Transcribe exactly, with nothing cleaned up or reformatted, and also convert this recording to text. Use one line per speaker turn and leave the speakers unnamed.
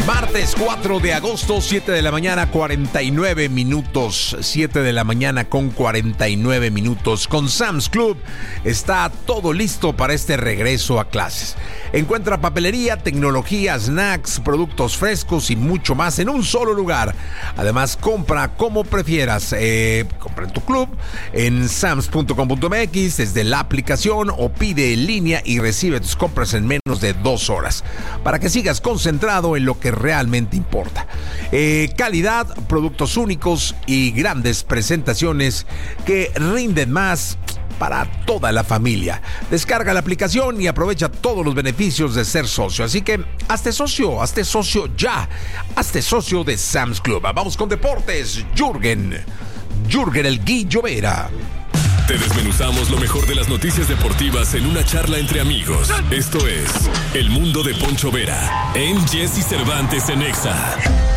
Martes cuatro de agosto, siete de la mañana, cuarenta y nueve minutos. siete de la mañana con cuarenta y nueve minutos. Con Sam's Club está todo listo para este regreso a clases. Encuentra papelería, tecnología, snacks, productos frescos y mucho más en un solo lugar. Además, compra como prefieras. Eh, compra en tu club, en sams punto com punto m x, desde la aplicación o pide en línea y recibe tus compras en menos de dos horas. Para que sigas concentrado en lo que realmente importa. Eh, calidad, productos únicos y grandes presentaciones que rinden más para toda la familia. Descarga la aplicación y aprovecha todos los beneficios de ser socio. Así que hazte socio, hazte socio ya. Hazte socio de Sam's Club. Vamos con deportes. Jürgen, Jürgen el Guillo Vera.
Te desmenuzamos lo mejor de las noticias deportivas en una charla entre amigos. Esto es El Mundo de Poncho Vera en Jesse Cervantes en Exa.